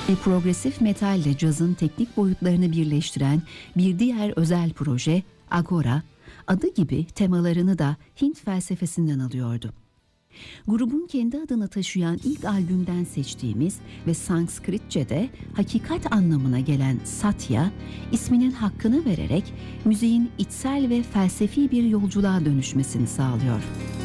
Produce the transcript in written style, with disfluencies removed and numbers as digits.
Progresif metalle cazın teknik boyutlarını birleştiren bir diğer özel proje Agora, adı gibi temalarını da Hint felsefesinden alıyordu. Grubun kendi adını taşıyan ilk albümden seçtiğimiz ve Sanskritçe'de hakikat anlamına gelen Satya, isminin hakkını vererek müziğin içsel ve felsefi bir yolculuğa dönüşmesini sağlıyor.